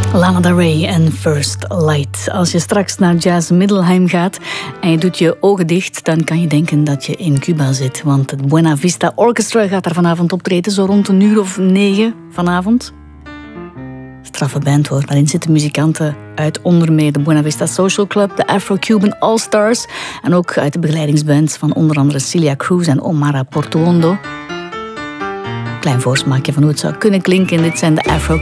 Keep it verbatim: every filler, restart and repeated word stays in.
Lana Del Rey en First Light. Als je straks naar Jazz Middelheim gaat en je doet je ogen dicht, dan kan je denken dat je in Cuba zit. Want het Buena Vista Orchestra gaat daar vanavond optreden, zo rond een uur of negen vanavond. Straffe band hoor. Daarin zitten muzikanten uit onder meer de Buena Vista Social Club, de Afro-Cuban All-Stars en ook uit de begeleidingsbands van onder andere Celia Cruz en Omara Portuondo. Klein voorsmaakje van hoe het zou kunnen klinken. Dit zijn de Afro